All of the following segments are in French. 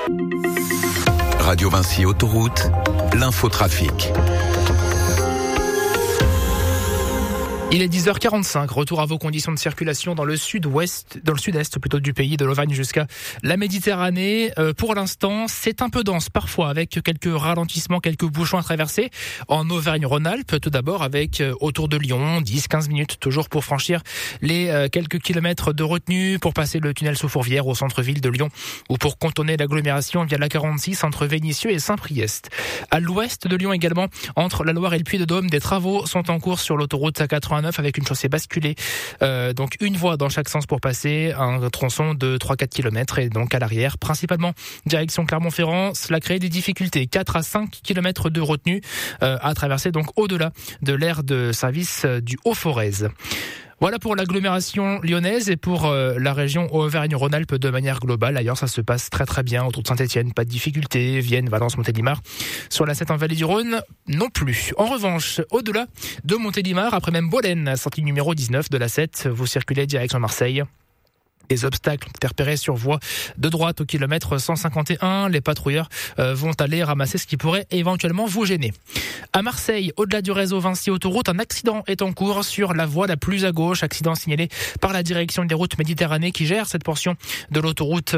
Radio Vinci Autoroute, l'infotrafic. Il est 10h45, retour à vos conditions de circulation dans le sud-est plutôt du pays, de l'Auvergne jusqu'à la Méditerranée. Pour l'instant, c'est un peu dense parfois avec quelques ralentissements, quelques bouchons à traverser. En Auvergne-Rhône-Alpes, tout d'abord avec autour de Lyon, 10-15 minutes toujours pour franchir les quelques kilomètres de retenue pour passer le tunnel sous Fourvière au centre-ville de Lyon ou pour contourner l'agglomération via la 46 entre Vénissieux et Saint-Priest. À l'ouest de Lyon également, entre la Loire et le Puy-de-Dôme, des travaux sont en cours sur l'autoroute A89 avec une chaussée basculée, donc une voie dans chaque sens pour passer, un tronçon de 3-4 km et donc à l'arrière, principalement direction Clermont-Ferrand. Cela crée des difficultés, 4 à 5 km de retenue à traverser donc au-delà de l'aire de service du Haut-Forez. Voilà pour l'agglomération lyonnaise et pour la région Auvergne-Rhône-Alpes de manière globale. Ailleurs, ça se passe très très bien. Autour de Saint-Etienne, pas de difficultés. Vienne, Valence, Montélimar. Sur la 7 en Vallée du Rhône, non plus. En revanche, au-delà de Montélimar, après même Bolène, sortie numéro 19 de la 7, vous circulez direction Marseille. Les obstacles ont été repérés sur voie de droite au kilomètre 151. Les patrouilleurs vont aller ramasser ce qui pourrait éventuellement vous gêner. À Marseille, au-delà du réseau Vinci Autoroute, un accident est en cours sur la voie la plus à gauche. Accident signalé par la direction des routes Méditerranée qui gère cette portion de l'autoroute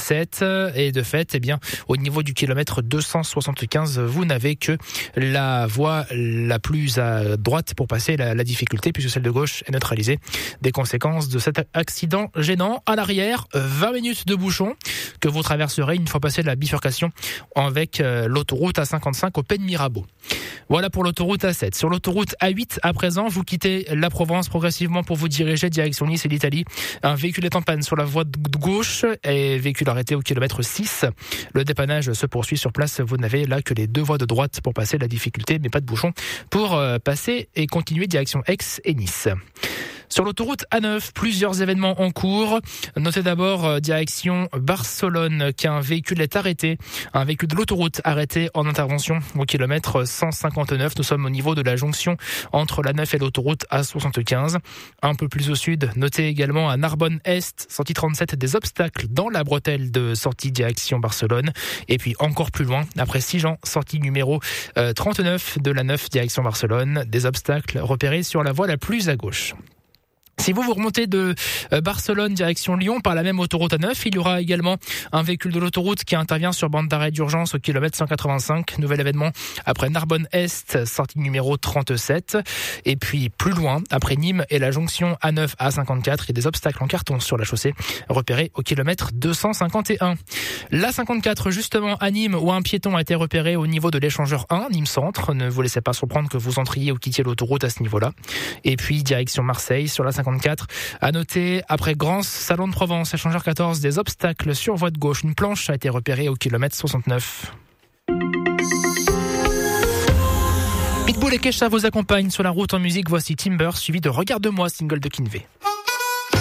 A7. Et de fait, au niveau du kilomètre 275, vous n'avez que la voie la plus à droite pour passer la difficulté puisque celle de gauche est neutralisée. Des conséquences de cet accident gênant. À l'arrière, 20 minutes de bouchon que vous traverserez une fois passé la bifurcation avec l'autoroute A55 au Pen Mirabeau. Voilà pour l'autoroute A7. Sur l'autoroute A8, à présent, vous quittez la Provence progressivement pour vous diriger direction Nice et l'Italie. Un véhicule est en panne sur la voie de gauche et véhicule arrêté au kilomètre 6. Le dépannage se poursuit sur place. Vous n'avez là que les deux voies de droite pour passer la difficulté, mais pas de bouchon pour passer et continuer direction Aix et Nice. Sur l'autoroute A9, plusieurs événements en cours. Notez d'abord direction Barcelone qu'un véhicule est arrêté. Un véhicule de l'autoroute arrêté en intervention au kilomètre 159. Nous sommes au niveau de la jonction entre la 9 et l'autoroute A75. Un peu plus au sud, notez également à Narbonne-Est, sortie 37, des obstacles dans la bretelle de sortie direction Barcelone. Et puis encore plus loin, après Sigean, sortie numéro 39 de la 9 direction Barcelone. Des obstacles repérés sur la voie la plus à gauche. Si vous remontez de Barcelone direction Lyon par la même autoroute A9, il y aura également un véhicule de l'autoroute qui intervient sur bande d'arrêt d'urgence au kilomètre 185. Nouvel événement après Narbonne-Est, sortie numéro 37. Et puis plus loin, après Nîmes et la jonction A9 A54, il y a des obstacles en carton sur la chaussée repérés au kilomètre 251. L'A54 justement à Nîmes où un piéton a été repéré au niveau de l'échangeur 1, Nîmes Centre. Ne vous laissez pas surprendre que vous entriez ou quittiez l'autoroute à ce niveau-là. Et puis direction Marseille sur la 54. À noter, après Grance, Salon de Provence, échangeur 14, des obstacles sur voie de gauche. Une planche a été repérée au kilomètre 69. Pitbull et Kesha vous accompagnent sur la route en musique. Voici Timber, suivi de Regarde-moi, single de Kinvey.